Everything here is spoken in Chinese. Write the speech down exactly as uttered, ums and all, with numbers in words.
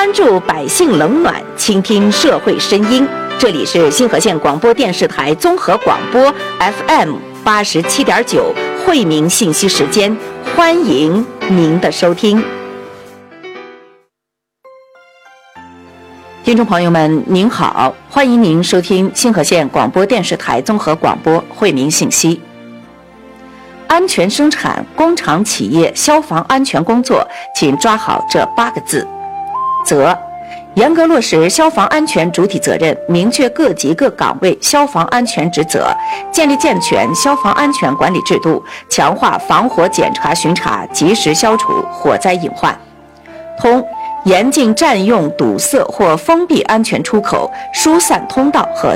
关注百姓冷暖，倾听社会声音。这里是新河县广播电视台综合广播 F M 八十七点九惠民信息时间，欢迎您的收听。听众朋友们，您好，欢迎您收听新河县广播电视台综合广播惠民信息。安全生产、工厂企业消防安全工作，请抓好这八个字：责。严格落实消防安全主体责任，明确各级各岗位消防安全职责，建立健全消防安全管理制度，强化防火检查巡查，及时消除火灾隐患。通，严禁占用、堵塞或封闭安全出口、疏散通道和